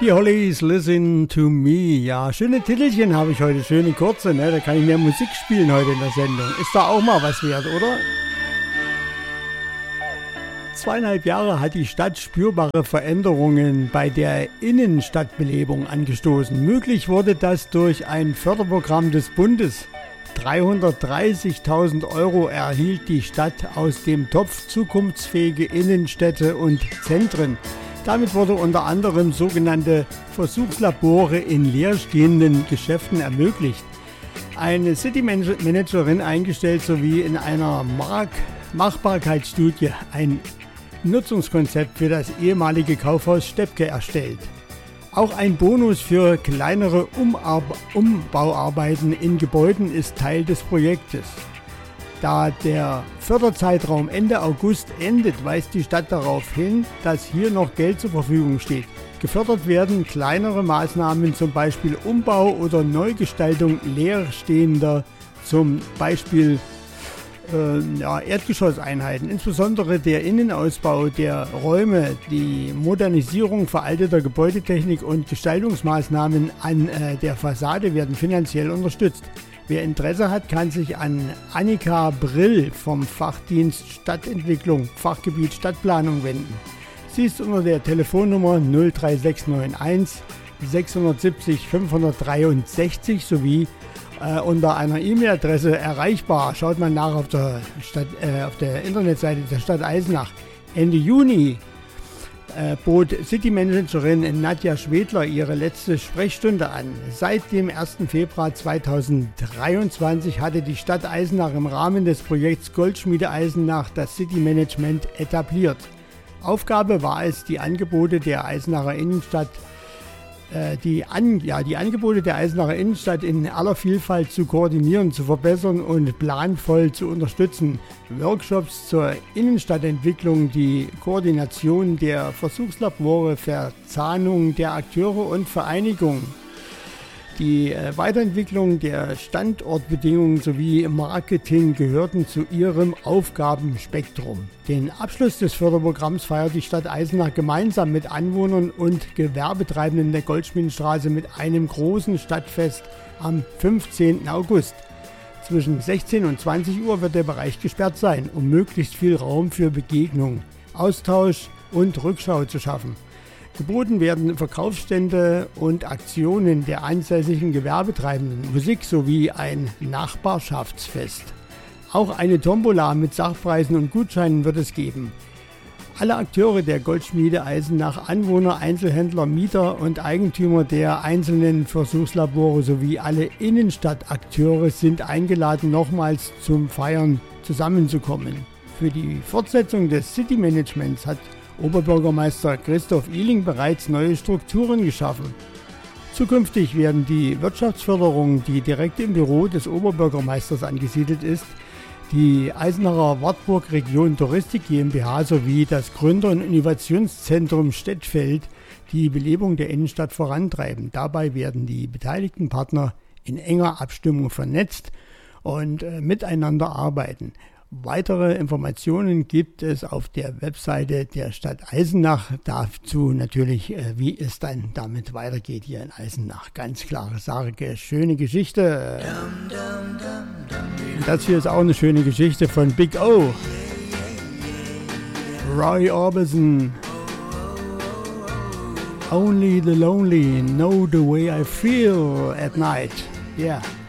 Die Hollies, Listen to Me. Ja, schöne Titelchen habe ich heute, schöne kurze, ne? Da kann ich mehr Musik spielen heute in der Sendung. Ist da auch mal was wert, oder? 2,5 Jahre hat die Stadt spürbare Veränderungen bei der Innenstadtbelebung angestoßen. Möglich wurde das durch ein Förderprogramm des Bundes. 330.000 € erhielt die Stadt aus dem Topf zukunftsfähige Innenstädte und Zentren. Damit wurde unter anderem sogenannte Versuchslabore in leerstehenden Geschäften ermöglicht. Eine City-Managerin eingestellt sowie in einer Machbarkeitsstudie ein Nutzungskonzept für das ehemalige Kaufhaus Steppke erstellt. Auch ein Bonus für kleinere Umbauarbeiten in Gebäuden ist Teil des Projektes. Da der Förderzeitraum Ende August endet, weist die Stadt darauf hin, dass hier noch Geld zur Verfügung steht. Gefördert werden kleinere Maßnahmen, zum Beispiel Umbau oder Neugestaltung leerstehender, zum Beispiel Erdgeschosseinheiten, insbesondere der Innenausbau der Räume, die Modernisierung veralteter Gebäudetechnik und Gestaltungsmaßnahmen an der Fassade werden finanziell unterstützt. Wer Interesse hat, kann sich an Annika Brill vom Fachdienst Stadtentwicklung, Fachgebiet Stadtplanung wenden. Sie ist unter der Telefonnummer 03691 670 563 sowie unter einer E-Mail-Adresse erreichbar. Schaut mal nach auf der Internetseite der Stadt Eisenach. Ende Juni bot City-Managerin Nadja Schwedler ihre letzte Sprechstunde an. Seit dem 1. Februar 2023 hatte die Stadt Eisenach im Rahmen des Projekts Goldschmiede Eisenach das City-Management etabliert. Aufgabe war es, die Angebote der Eisenacher Innenstadt in aller Vielfalt zu koordinieren, zu verbessern und planvoll zu unterstützen. Workshops zur Innenstadtentwicklung, die Koordination der Versuchslabore, Verzahnung der Akteure und Vereinigung, die Weiterentwicklung der Standortbedingungen sowie Marketing gehörten zu ihrem Aufgabenspektrum. Den Abschluss des Förderprogramms feiert die Stadt Eisenach gemeinsam mit Anwohnern und Gewerbetreibenden der Goldschmiedenstraße mit einem großen Stadtfest am 15. August. Zwischen 16 und 20 Uhr wird der Bereich gesperrt sein, um möglichst viel Raum für Begegnung, Austausch und Rückschau zu schaffen. Geboten werden Verkaufsstände und Aktionen der ansässigen Gewerbetreibenden, Musik sowie ein Nachbarschaftsfest. Auch eine Tombola mit Sachpreisen und Gutscheinen wird es geben. Alle Akteure der Goldschmiede Eisenach, Anwohner, Einzelhändler, Mieter und Eigentümer der einzelnen Versuchslabore sowie alle Innenstadtakteure sind eingeladen, nochmals zum Feiern zusammenzukommen. Für die Fortsetzung des City-Managements hat Oberbürgermeister Christoph Ihling bereits neue Strukturen geschaffen. Zukünftig werden die Wirtschaftsförderung, die direkt im Büro des Oberbürgermeisters angesiedelt ist, die Eisenacher Wartburg Region Touristik GmbH sowie das Gründer- und Innovationszentrum Stettfeld die Belebung der Innenstadt vorantreiben. Dabei werden die beteiligten Partner in enger Abstimmung vernetzt und miteinander arbeiten. Weitere Informationen gibt es auf der Webseite der Stadt Eisenach. Dazu natürlich, wie es dann damit weitergeht hier in Eisenach. Ganz klare Sache, schöne Geschichte. Das hier ist auch eine schöne Geschichte von Big O. Roy Orbison. Only the lonely know the way I feel at night. Yeah.